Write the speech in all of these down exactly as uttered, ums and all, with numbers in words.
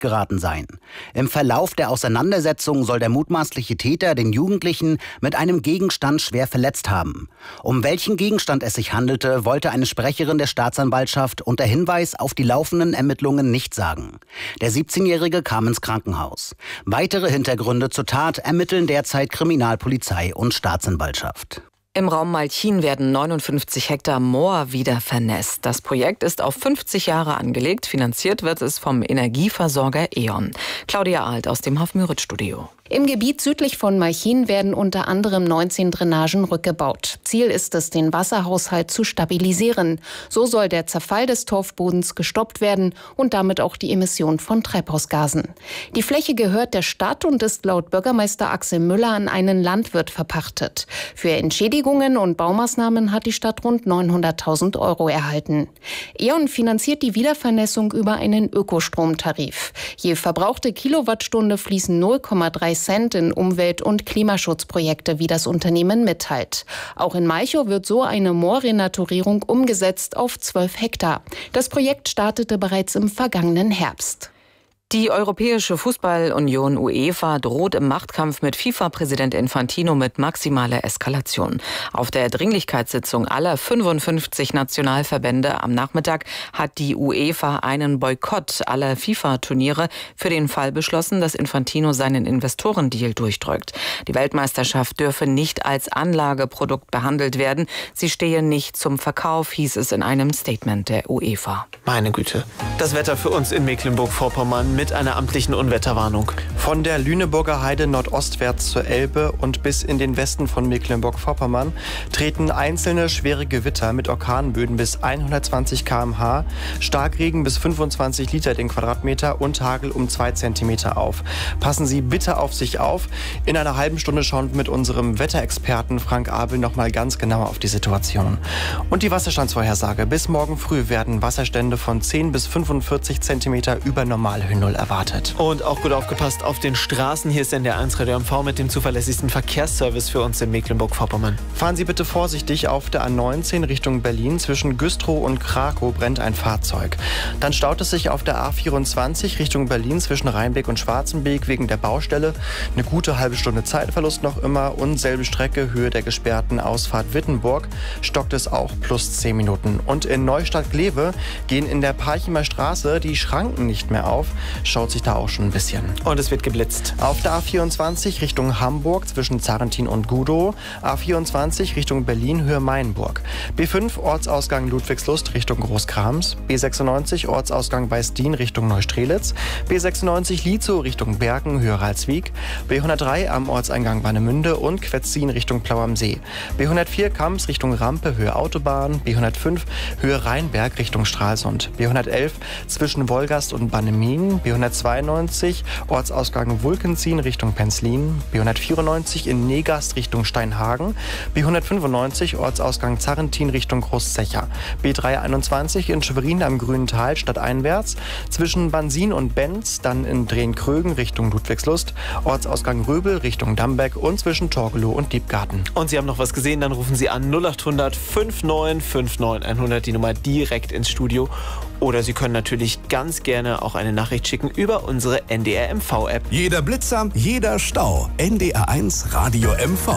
geraten sein. Im Verlauf der Auseinandersetzung soll der mutmaßliche Täter den Jugendlichen mit einem Gegenstand schwer verletzt haben. Um welchen Gegenstand es sich handelte, wollte eine Sprecherin der Staatsanwaltschaft unter Hinweis auf die laufenden Ermittlungen nicht sagen. Der siebzehnjährige kam ins Krankenhaus. Weitere Hintergründe zur Tat ermitteln derzeit Kriminalpolizei und Staatsanwaltschaft. Im Raum Malchin werden neunundfünfzig Hektar Moor wieder vernässt. Das Projekt ist auf fünfzig Jahre angelegt. Finanziert wird es vom Energieversorger E.ON. Claudia Alt aus dem Haff-Müritz-Studio. Im Gebiet südlich von Malchin werden unter anderem neunzehn Drainagen rückgebaut. Ziel ist es, den Wasserhaushalt zu stabilisieren. So soll der Zerfall des Torfbodens gestoppt werden und damit auch die Emission von Treibhausgasen. Die Fläche gehört der Stadt und ist laut Bürgermeister Axel Müller an einen Landwirt verpachtet. Für Entschädigungen und Baumaßnahmen hat die Stadt rund neunhunderttausend Euro erhalten. E.ON finanziert die Wiedervernässung über einen Ökostromtarif. Je verbrauchte Kilowattstunde fließen null Komma drei Cent in Umwelt- und Klimaschutzprojekte, wie das Unternehmen mitteilt. Auch in Malchow wird so eine Moorrenaturierung umgesetzt auf zwölf Hektar. Das Projekt startete bereits im vergangenen Herbst. Die Europäische Fußballunion UEFA droht im Machtkampf mit FIFA-Präsident Infantino mit maximaler Eskalation. Auf der Dringlichkeitssitzung aller fünfundfünfzig Nationalverbände am Nachmittag hat die UEFA einen Boykott aller FIFA-Turniere für den Fall beschlossen, dass Infantino seinen Investorendeal durchdrückt. Die Weltmeisterschaft dürfe nicht als Anlageprodukt behandelt werden. Sie stehe nicht zum Verkauf, hieß es in einem Statement der UEFA. Meine Güte. Das Wetter für uns in Mecklenburg-Vorpommern mit einer amtlichen Unwetterwarnung. Von der Lüneburger Heide nordostwärts zur Elbe und bis in den Westen von Mecklenburg-Vorpommern treten einzelne schwere Gewitter mit Orkanböen bis hundertzwanzig Kilometer pro Stunde, Starkregen bis fünfundzwanzig Liter den Quadratmeter und Hagel um zwei Zentimeter auf. Passen Sie bitte auf sich auf. In einer halben Stunde schauen wir mit unserem Wetterexperten Frank Abel noch mal ganz genau auf die Situation. Und die Wasserstandsvorhersage. Bis morgen früh werden Wasserstände von zehn bis fünfundvierzig Zentimeter über Normalhöhen null erwartet. Und auch gut aufgepasst auf den Straßen. Hier ist N D R eins Radio M V mit dem zuverlässigsten Verkehrsservice für uns in Mecklenburg-Vorpommern. Fahren Sie bitte vorsichtig. Auf der A neunzehn Richtung Berlin zwischen Güstrow und Krakow brennt ein Fahrzeug. Dann staut es sich auf der A vierundzwanzig Richtung Berlin zwischen Rheinbeck und Schwarzenbeek wegen der Baustelle. Eine gute halbe Stunde Zeitverlust noch immer und selbe Strecke, Höhe der gesperrten Ausfahrt Wittenburg, stockt es auch plus zehn Minuten. Und in Neustadt-Glewe gehen in der Parchimer Straße die Schranken nicht mehr auf. Schaut sich da auch schon ein bisschen. Und es wird geblitzt. Auf der A vierundzwanzig Richtung Hamburg zwischen Zarrentin und Gudow. A vierundzwanzig Richtung Berlin, Höhe Mainburg. B fünf Ortsausgang Ludwigslust Richtung Großkrams. B sechsundneunzig Ortsausgang Weißdien Richtung Neustrelitz. B sechsundneunzig Lietzow Richtung Bergen, Höhe Ralswiek. B hundertdrei am Ortseingang Warnemünde und Quetzin Richtung Plau am See. B hundertvier Kamps Richtung Rampe, Höhe Autobahn. B hundertfünf Höhe Rheinberg Richtung Stralsund. B hundertelf zwischen Wolgast und Bannemin. B hundertzweiundneunzig Ortsausgang Wulkenzien Richtung Penzlin. B hundertvierundneunzig in Negast Richtung Steinhagen. B hundertfünfundneunzig Ortsausgang Zarrentin Richtung Großzecher. B dreihunderteinundzwanzig in Schwerin am Grünen Tal stadteinwärts. Zwischen Bansin und Benz, dann in Drehen-Krögen Richtung Ludwigslust. Ortsausgang Röbel Richtung Dambeck und zwischen Torgelow und Diebgarten. Und Sie haben noch was gesehen, dann rufen Sie an null acht hundert neunundfünfzig neunundfünfzig hundert, die Nummer direkt ins Studio. Oder Sie können natürlich ganz gerne auch eine Nachricht schicken über unsere N D R M V-App. Jeder Blitzer, jeder Stau. N D R eins Radio M V.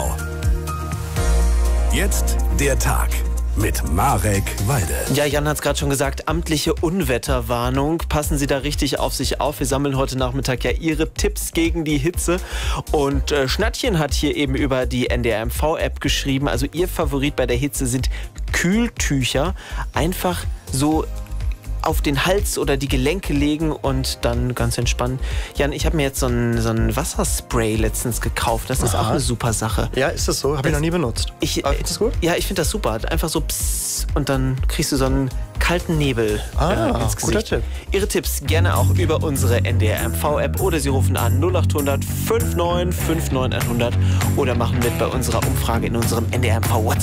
Jetzt der Tag mit Marek Walde. Ja, Jan hat es gerade schon gesagt, amtliche Unwetterwarnung. Passen Sie da richtig auf sich auf. Wir sammeln heute Nachmittag ja Ihre Tipps gegen die Hitze. Und äh, Schnattchen hat hier eben über die N D R M V-App geschrieben. Also Ihr Favorit bei der Hitze sind Kühltücher. Einfach so auf den Hals oder die Gelenke legen und dann ganz entspannen. Jan, ich habe mir jetzt so ein, so ein Wasserspray letztens gekauft. Das ist Aha. auch eine super Sache. Ja, ist das so? Habe ich noch nie benutzt. Ich, Aber findest du das gut? Ja, ich finde das super. Einfach so pss und dann kriegst du so einen kalten Nebel ah, äh, ins Gesicht. Guter Tipp. Ihre Tipps gerne auch über unsere N D R M V-App oder Sie rufen an null acht hundert neunundfünfzig neunundfünfzig hundert oder machen mit bei unserer Umfrage in unserem N D R M V WhatsApp.